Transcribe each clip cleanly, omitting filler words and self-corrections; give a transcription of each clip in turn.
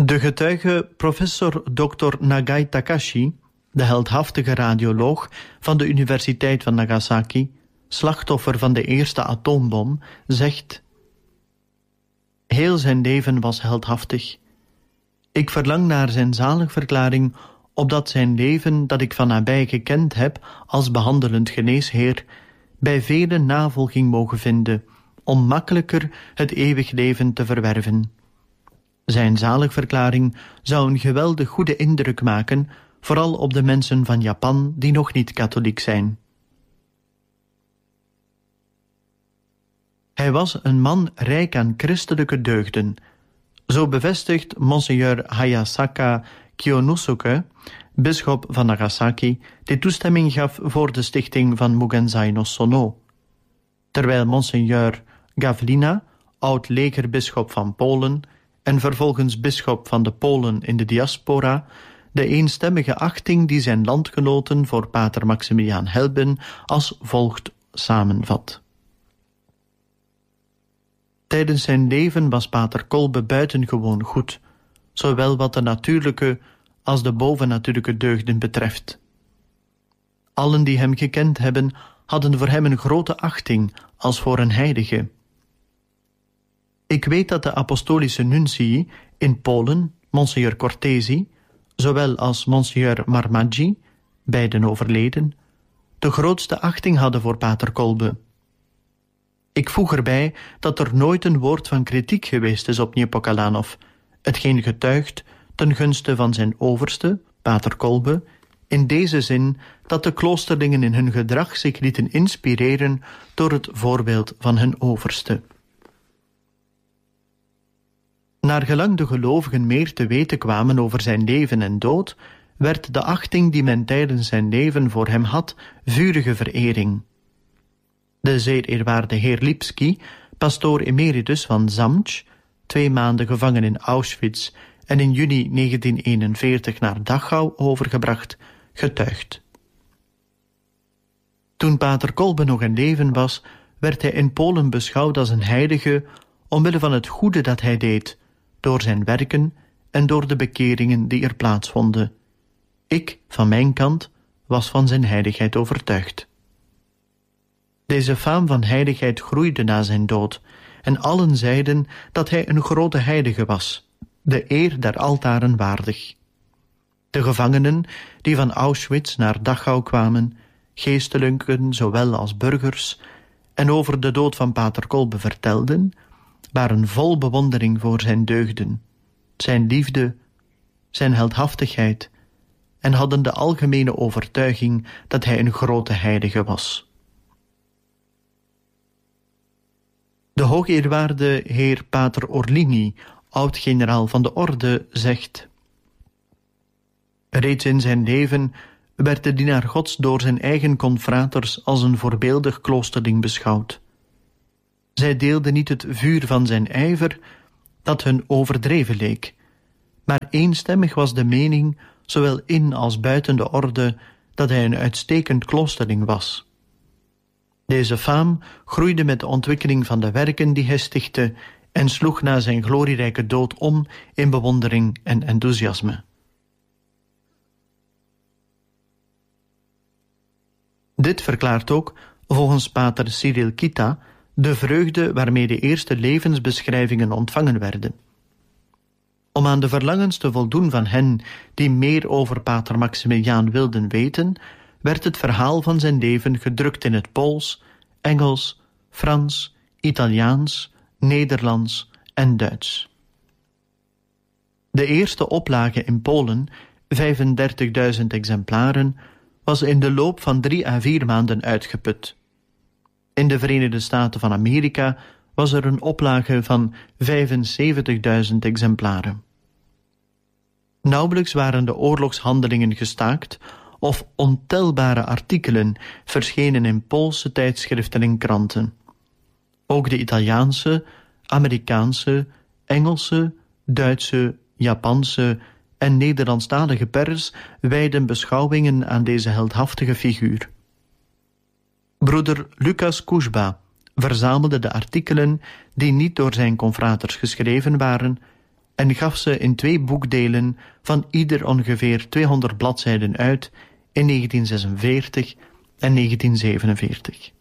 De getuige professor Dr. Nagai Takashi, de heldhaftige radioloog van de Universiteit van Nagasaki, slachtoffer van de eerste atoombom, zegt: heel zijn leven was heldhaftig. Ik verlang naar zijn zaligverklaring, opdat zijn leven, dat ik van nabij gekend heb als behandelend geneesheer, bij velen navolging mogen vinden, om makkelijker het eeuwig leven te verwerven. Zijn zaligverklaring zou een geweldig goede indruk maken, vooral op de mensen van Japan die nog niet katholiek zijn. Hij was een man rijk aan christelijke deugden. Zo bevestigt Monseigneur Hayasaka Kiyonosuke, bisschop van Nagasaki, die toestemming gaf voor de stichting van Mugenzai no Sono. Terwijl Monseigneur Gawlina, oud-legerbisschop van Polen en vervolgens bisschop van de Polen in de diaspora, de eenstemmige achting die zijn landgenoten voor pater Maximiliaan Helben als volgt samenvat. Tijdens zijn leven was pater Kolbe buitengewoon goed, zowel wat de natuurlijke als de bovennatuurlijke deugden betreft. Allen die hem gekend hebben, hadden voor hem een grote achting als voor een heilige. Ik weet dat de apostolische nuntii in Polen, Monseigneur Cortesi, zowel als Monseigneur Marmaggi, beiden overleden, de grootste achting hadden voor pater Kolbe. Ik voeg erbij dat er nooit een woord van kritiek geweest is op Niepokalanov, hetgeen getuigt ten gunste van zijn overste, pater Kolbe, in deze zin dat de kloosterlingen in hun gedrag zich lieten inspireren door het voorbeeld van hun overste. Naargelang de gelovigen meer te weten kwamen over zijn leven en dood, werd de achting die men tijdens zijn leven voor hem had, vurige verering. De zeer eerwaarde heer Lipski, pastoor emeritus van Zamtsch, 2 maanden gevangen in Auschwitz en in juni 1941 naar Dachau overgebracht, getuigt. Toen pater Kolbe nog in leven was, werd hij in Polen beschouwd als een heilige omwille van het goede dat hij deed, door zijn werken en door de bekeringen die er plaatsvonden. Ik, van mijn kant, was van zijn heiligheid overtuigd. Deze faam van heiligheid groeide na zijn dood, en allen zeiden dat hij een grote heilige was, de eer der altaren waardig. De gevangenen die van Auschwitz naar Dachau kwamen, geestelijken zowel als burgers, en over de dood van pater Kolbe vertelden, waren vol bewondering voor zijn deugden, zijn liefde, zijn heldhaftigheid, en hadden de algemene overtuiging dat hij een grote heilige was. De hoogeerwaarde heer pater Orlini, oud-generaal van de orde, zegt: reeds in zijn leven werd de dienaar Gods door zijn eigen confraters als een voorbeeldig kloosterling beschouwd. Zij deelden niet het vuur van zijn ijver, dat hun overdreven leek, maar eenstemmig was de mening, zowel in als buiten de orde, dat hij een uitstekend kloosterling was. Deze faam groeide met de ontwikkeling van de werken die hij stichtte en sloeg na zijn glorierijke dood om in bewondering en enthousiasme. Dit verklaart ook, volgens pater Cyril Kita, de vreugde waarmee de eerste levensbeschrijvingen ontvangen werden. Om aan de verlangens te voldoen van hen die meer over pater Maximiliaan wilden weten, werd het verhaal van zijn leven gedrukt in het Pools, Engels, Frans, Italiaans, Nederlands en Duits. De eerste oplage in Polen, 35.000 exemplaren, was in de loop van 3 à 4 maanden uitgeput. In de Verenigde Staten van Amerika was er een oplage van 75.000 exemplaren. Nauwelijks waren de oorlogshandelingen gestaakt of ontelbare artikelen verschenen in Poolse tijdschriften en kranten. Ook de Italiaanse, Amerikaanse, Engelse, Duitse, Japanse en Nederlandstalige pers wijden beschouwingen aan deze heldhaftige figuur. Broeder Lucas Kuszba verzamelde de artikelen die niet door zijn confraters geschreven waren en gaf ze in 2 boekdelen van ieder ongeveer 200 bladzijden uit in 1946 en 1947.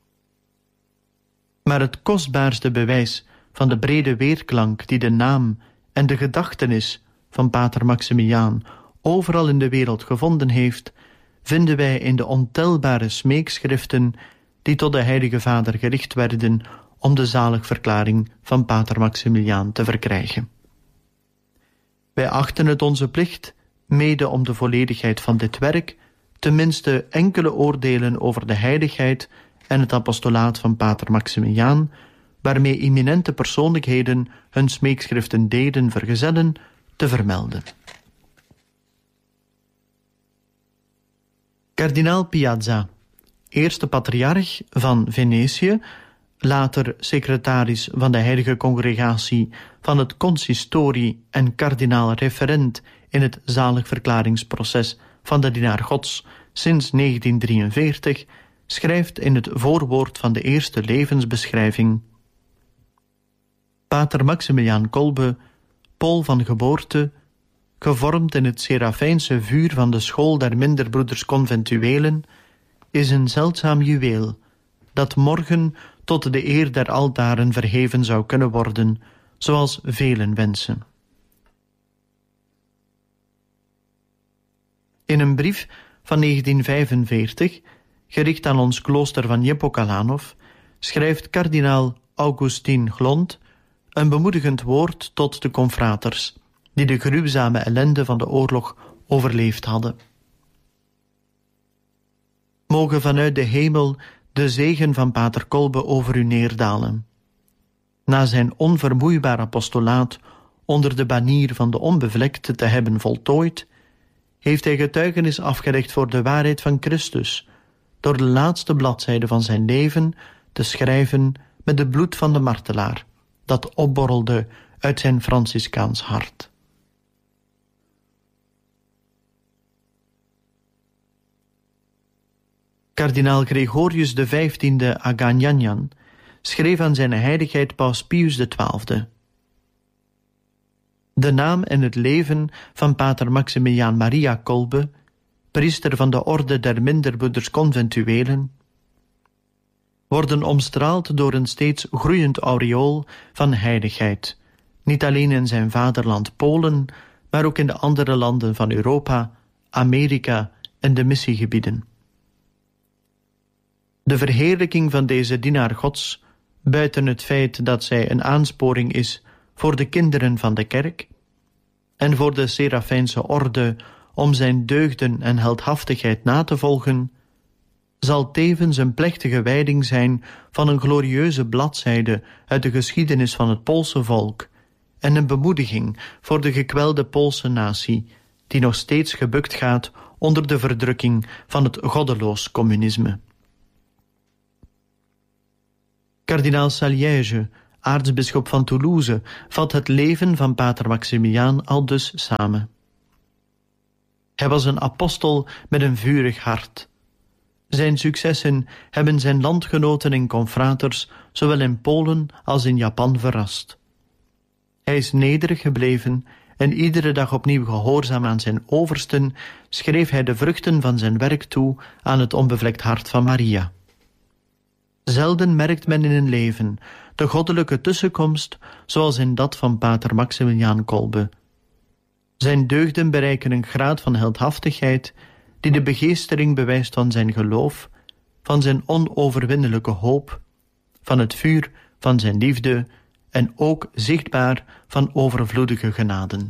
Maar het kostbaarste bewijs van de brede weerklank die de naam en de gedachtenis van pater Maximiliaan overal in de wereld gevonden heeft, vinden wij in de ontelbare smeekschriften die tot de Heilige Vader gericht werden om de zaligverklaring van pater Maximiliaan te verkrijgen. Wij achten het onze plicht, mede om de volledigheid van dit werk, tenminste enkele oordelen over de heiligheid en het apostolaat van pater Maximiliaan, waarmee eminente persoonlijkheden hun smeekschriften deden vergezellen, te vermelden. Kardinaal Piazza, eerste patriarch van Venetië, later secretaris van de Heilige Congregatie van het consistorie en kardinaal referent in het zaligverklaringsproces van de Dienaar Gods sinds 1943, schrijft in het voorwoord van de eerste levensbeschrijving: Pater Maximiliaan Kolbe, Pool van geboorte, gevormd in het Serafijnse vuur van de school der minderbroeders conventuelen, is een zeldzaam juweel, dat morgen tot de eer der altaren verheven zou kunnen worden, zoals velen wensen. In een brief van 1945, gericht aan ons klooster van Niepokalanów, schrijft kardinaal Augustin Glont een bemoedigend woord tot de confraters, die de gruwzame ellende van de oorlog overleefd hadden. Mogen vanuit de hemel de zegen van pater Kolbe over u neerdalen. Na zijn onvermoeibaar apostolaat onder de banier van de onbevlekte te hebben voltooid, heeft hij getuigenis afgelegd voor de waarheid van Christus, door de laatste bladzijde van zijn leven te schrijven met het bloed van de martelaar, dat opborrelde uit zijn Franciscaans hart. Kardinaal Gregorius XV Aganyanyan schreef aan zijn heiligheid Paus Pius XII: De naam en het leven van pater Maximiliaan Maria Kolbe, priester van de orde der minderbroeders conventuelen, worden omstraald door een steeds groeiend aureool van heiligheid, niet alleen in zijn vaderland Polen, maar ook in de andere landen van Europa, Amerika en de missiegebieden. De verheerlijking van deze dienaar Gods, buiten het feit dat zij een aansporing is voor de kinderen van de kerk en voor de Serafijnse orde om zijn deugden en heldhaftigheid na te volgen, zal tevens een plechtige wijding zijn van een glorieuze bladzijde uit de geschiedenis van het Poolse volk en een bemoediging voor de gekwelde Poolse natie, die nog steeds gebukt gaat onder de verdrukking van het goddeloos communisme. Kardinaal Saliège, aartsbisschop van Toulouse, vat het leven van pater Maximiliaan aldus samen. Hij was een apostel met een vurig hart. Zijn successen hebben zijn landgenoten en confraters zowel in Polen als in Japan verrast. Hij is nederig gebleven en iedere dag opnieuw gehoorzaam aan zijn oversten schreef hij de vruchten van zijn werk toe aan het onbevlekt hart van Maria. Zelden merkt men in een leven de goddelijke tussenkomst zoals in dat van pater Maximiliaan Kolbe. Zijn deugden bereiken een graad van heldhaftigheid die de begeestering bewijst van zijn geloof, van zijn onoverwinnelijke hoop, van het vuur van zijn liefde en ook zichtbaar van overvloedige genaden.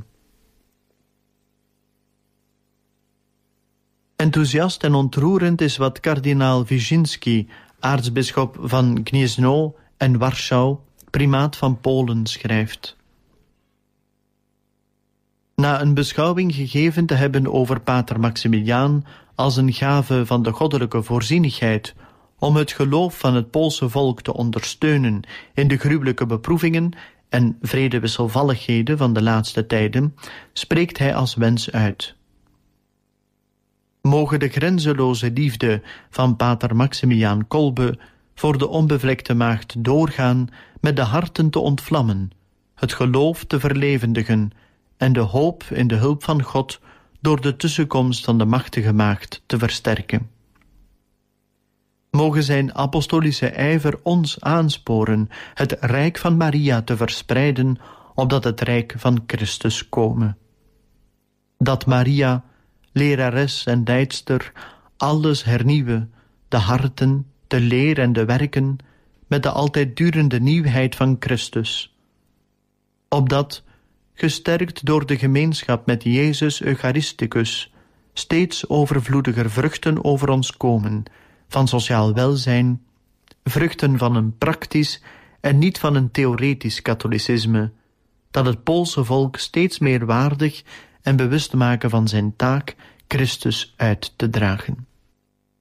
Enthousiast en ontroerend is wat kardinaal Wyszynski, aartsbisschop van Gniezno en Warschau, primaat van Polen, schrijft. Na een beschouwing gegeven te hebben over pater Maximiliaan als een gave van de goddelijke voorzienigheid om het geloof van het Poolse volk te ondersteunen in de gruwelijke beproevingen en wrede wisselvalligheden van de laatste tijden, spreekt hij als wens uit: Moge de grenzeloze liefde van pater Maximiliaan Kolbe voor de onbevlekte maagd doorgaan met de harten te ontvlammen, het geloof te verlevendigen en de hoop in de hulp van God door de tussenkomst van de machtige maagd te versterken. Mogen zijn apostolische ijver ons aansporen het rijk van Maria te verspreiden, opdat het rijk van Christus komen. Dat Maria, lerares en leidster, alles hernieuwen, de harten, de leer en de werken, met de altijd durende nieuwheid van Christus. Opdat, gesterkt door de gemeenschap met Jezus Eucharisticus, steeds overvloediger vruchten over ons komen, van sociaal welzijn, vruchten van een praktisch en niet van een theoretisch katholicisme, dat het Poolse volk steeds meer waardig en bewust maken van zijn taak Christus uit te dragen.